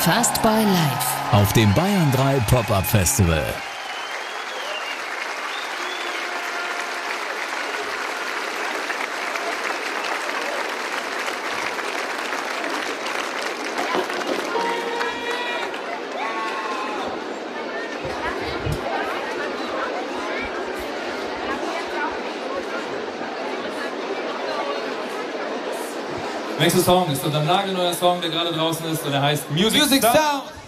Fastboy Live auf dem Bayern 3 Pop-Up Festival. Nächster Song ist unser nagelneuer Song, der gerade draußen ist und er heißt Music Sound.